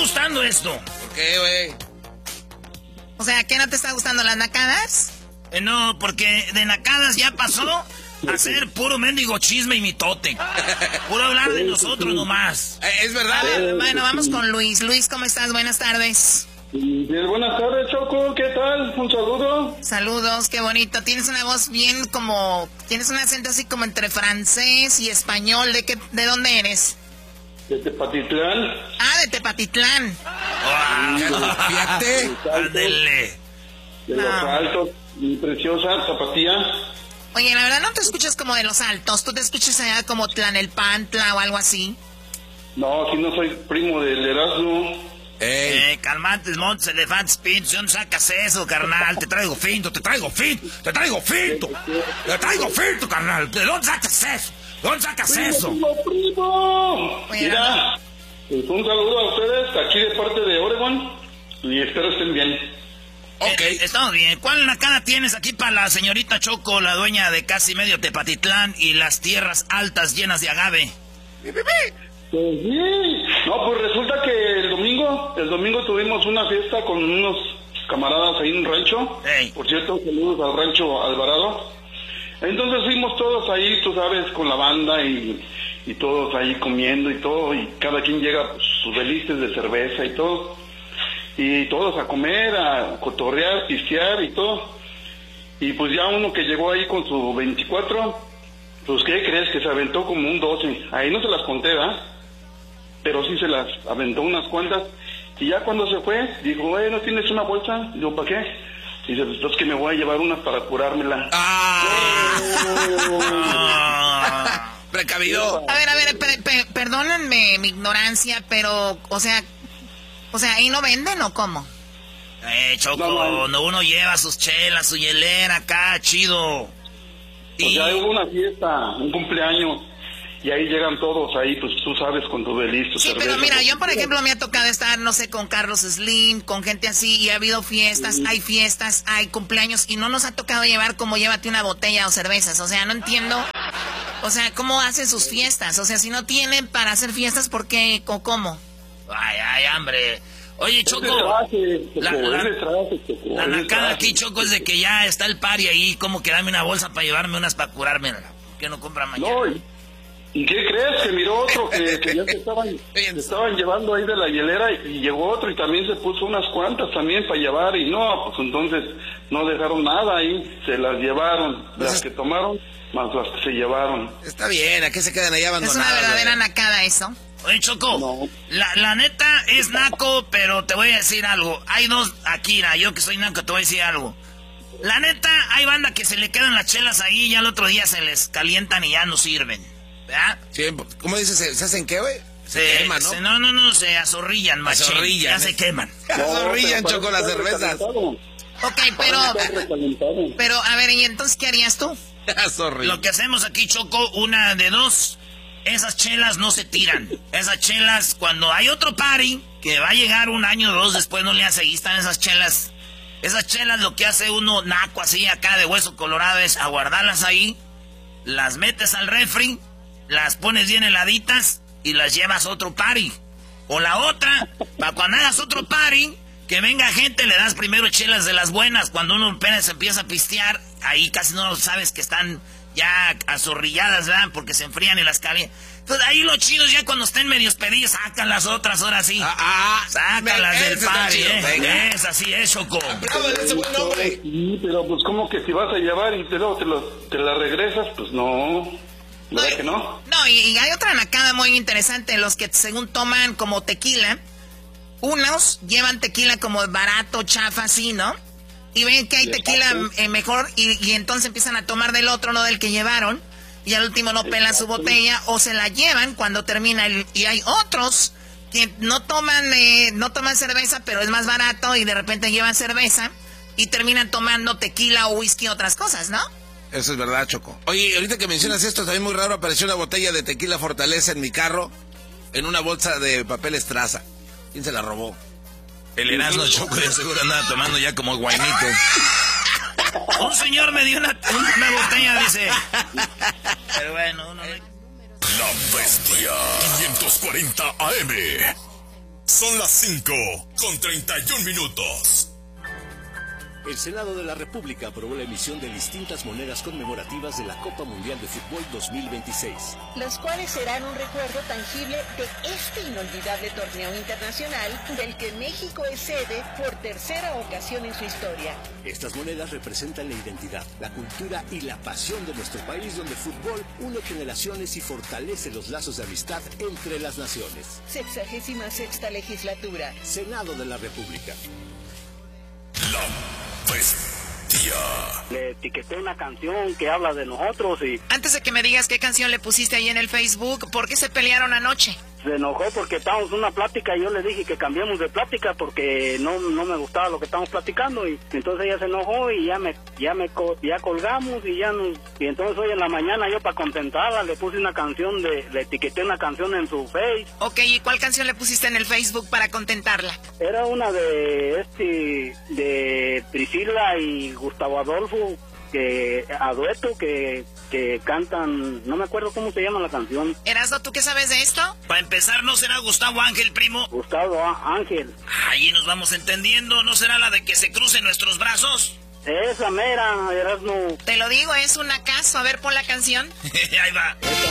gustando esto. ¿Por qué, güey? O sea, ¿qué no te está gustando, las nacadas? No, porque de nacadas ya pasó a ser puro mendigo chisme y mitote. Puro hablar de nosotros nomás. Es verdad. Bueno, vamos con Luis. Luis, ¿cómo estás? Buenas tardes. Bien, buenas tardes, Choco. ¿Qué tal? Un saludo. Saludos, qué bonito. Tienes una voz bien como... Tienes un acento así como entre francés y español. ¿De dónde eres? De Tepatitlán. Ah, de Tepatitlán. Fíjate. Ándele. De Los Altos. Mi preciosa Tapatía. Oye, la verdad no te escuchas como de Los Altos. ¿Tú te escuchas allá como Tlanelpantla o algo así? No, si no soy primo del Erasmo. Calmantes, montes, elefantes, pintos. ¿De dónde sacas eso, carnal? Te traigo finto, carnal. ¿De dónde sacas eso? ¿De dónde sacas eso? ¡Primo! Oye, Mira, pues un saludo a ustedes aquí de parte de Oregon y espero estén bien. Ok, estamos bien. ¿Cuál nacada tienes aquí para la señorita Choco, la dueña de casi medio Tepatitlán y las tierras altas llenas de agave? Pues sí. No, pues resulta que el domingo tuvimos una fiesta con unos camaradas ahí en un rancho. Hey. Por cierto, saludos al rancho Alvarado. Entonces fuimos todos ahí, tú sabes, con la banda y todos ahí comiendo y todo, y cada quien llega pues, sus delices de cerveza y todo. Y todos a comer, a cotorrear, pistear y todo. Y pues ya uno que llegó ahí con su 24, pues ¿qué crees? Que se aventó como un 12. Ahí no se las conté, ¿verdad? Pero sí se las aventó unas cuantas. Y ya cuando se fue, dijo, ¿no tienes una bolsa? Digo, ¿para qué? Dice, pues es que me voy a llevar unas para curármela. Precavido. A ver, perdónenme mi ignorancia, pero, o sea, ¿ahí no venden o cómo? Choco, no, uno lleva sus chelas, su hielera acá, chido. Pues ya hubo una fiesta, un cumpleaños, y ahí llegan todos ahí, pues tú sabes, con tu belisto. Sí, pero mira, yo por ejemplo me ha tocado estar, no sé, con Carlos Slim, con gente así, y ha habido fiestas, hay cumpleaños, y no nos ha tocado llevar como llévate una botella o cervezas, o sea, no entiendo, o sea, ¿cómo hacen sus fiestas? O sea, si no tienen para hacer fiestas, ¿por qué o cómo? Ay, hombre. Oye, Choco, la nacada aquí, Choco, es de que ya está el party ahí, como que dame una bolsa para llevarme unas para curarme, que no compra mañana. No, ¿y qué crees? Que miró otro que ya se estaban llevando ahí de la hielera y llegó otro y también se puso unas cuantas también para llevar y no, pues entonces no dejaron nada ahí, se las llevaron, las que tomaron más las que se llevaron. Está bien, ¿a qué se quedan ahí abandonadas? Es una verdadera nacada eso. Oye, Choco, no. la neta es naco, pero te voy a decir algo. Hay dos, Akira, yo que soy naco te voy a decir algo. La neta, hay banda que se le quedan las chelas ahí y ya el otro día se les calientan y ya no sirven, ¿verdad? Sí, ¿cómo dices? ¿Se hacen qué, güey? Se queman, ¿no? No, se azorrillan, machín. Azorrillan. Ya se queman. Azorrillan, Choco, las cervezas. Ok, pero, a ver, ¿y entonces qué harías tú? Azorrillan. Lo que hacemos aquí, Choco, una de dos. Esas chelas no se tiran. Esas chelas, cuando hay otro party, que va a llegar un año o dos después, no le hace, ahí están esas chelas. Esas chelas lo que hace uno naco así acá de hueso colorado es aguardarlas ahí, las metes al refri, las pones bien heladitas y las llevas a otro party. O la otra, para cuando hagas otro party, que venga gente, le das primero chelas de las buenas. Cuando uno apenas se empieza a pistear, ahí casi no sabes que están ya azorrilladas, ¿verdad? Porque se enfrían y las calientan. Entonces ahí los chidos ya cuando estén medios pedidos, sacan las otras, ahora sí. Sácalas del party, Es así, Choco. Ese buen nombre. Sí, pero pues como que si vas a llevar y luego te la regresas, pues no. ¿Verdad que no? No, y hay otra nacada muy interesante, los que según toman como tequila, unos llevan tequila como barato, chafa, así, ¿no? Y ven que hay tequila mejor y entonces empiezan a tomar del otro, no del que llevaron. Y al último no pelan su botella o se la llevan cuando termina. Y hay otros que no toman cerveza, pero es más barato y de repente llevan cerveza y terminan tomando tequila o whisky y otras cosas, ¿no? Eso es verdad, Choco. Oye, ahorita que mencionas esto, también muy raro, apareció una botella de tequila Fortaleza en mi carro, en una bolsa de papel Estraza. ¿Quién se la robó? El Erasmo, Choco, de seguro andaba tomando ya como guainito. Un señor me dio una botella, dice. Pero bueno, uno no... La Bestia 540 AM. Son las 5:31. El Senado de la República aprobó la emisión de distintas monedas conmemorativas de la Copa Mundial de Fútbol 2026. Los cuales serán un recuerdo tangible de este inolvidable torneo internacional del que México es sede por tercera ocasión en su historia. Estas monedas representan la identidad, la cultura y la pasión de nuestro país, donde el fútbol une generaciones y fortalece los lazos de amistad entre las naciones. 66ª legislatura. Senado de la República. La bestia. Le etiqueté una canción que habla de nosotros y... Antes de que me digas qué canción le pusiste ahí en el Facebook, ¿por qué se pelearon anoche? Se enojó porque estábamos en una plática y yo le dije que cambiemos de plática porque no me gustaba lo que estábamos platicando y entonces ella se enojó y ya colgamos y entonces hoy en la mañana yo para contentarla le puse una canción le etiqueté una canción en su Face. Ok, ¿y cuál canción le pusiste en el Facebook para contentarla? Era una de Priscila y Gustavo Adolfo a dueto que cantan, no me acuerdo cómo se llama la canción. Erasmo, ¿tú qué sabes de esto? Para empezar, ¿no será Gustavo Ángel, primo? Gustavo Ángel. Ahí nos vamos entendiendo, ¿no será la de que se crucen nuestros brazos? Esa mera, Erasmo. Te lo digo, es un acaso. A ver, pon la canción. Ahí va.